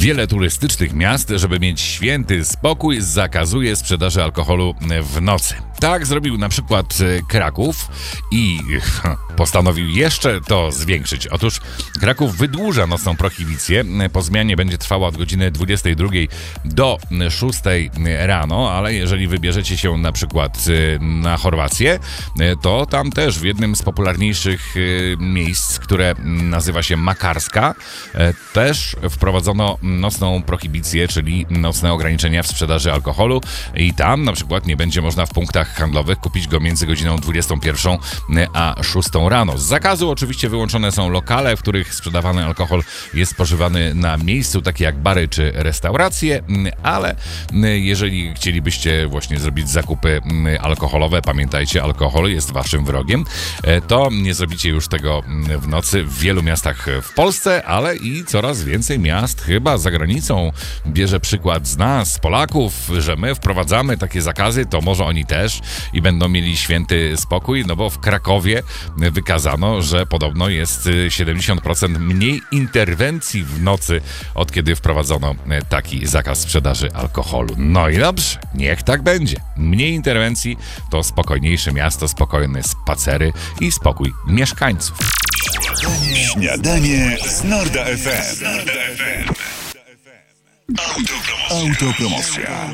Wiele turystycznych miast, żeby mieć święty spokój, zakazuje sprzedaży alkoholu w nocy. Tak zrobił na przykład Kraków i postanowił jeszcze to zwiększyć. Otóż Kraków wydłuża nocną prohibicję. Po zmianie będzie trwała od godziny 22 do 6 rano, ale jeżeli wybierzecie się na przykład na Chorwację, to tam też w jednym z popularniejszych miejsc, które nazywa się Makarska, też wprowadzono nocną prohibicję, czyli nocne ograniczenia w sprzedaży alkoholu i tam na przykład nie będzie można w punktach handlowych kupić go między godziną 21 a 6 rano. Z zakazu oczywiście wyłączone są lokale, w których sprzedawany alkohol jest spożywany na miejscu, takie jak bary czy restauracje, ale jeżeli chcielibyście właśnie zrobić zakupy alkoholowe, pamiętajcie, alkohol jest waszym wrogiem, to nie zrobicie już tego w nocy w wielu miastach w Polsce, ale i coraz więcej miast chyba za granicą bierze przykład z nas, Polaków, że my wprowadzamy takie zakazy, to może oni też i będą mieli święty spokój, no bo w Krakowie wykazano, że podobno jest 70% mniej interwencji w nocy, od kiedy wprowadzono taki zakaz sprzedaży alkoholu. No i dobrze, niech tak będzie. Mniej interwencji to spokojniejsze miasto, spokojne spacery i spokój mieszkańców. Śniadanie z Norda FM. Autopromocja.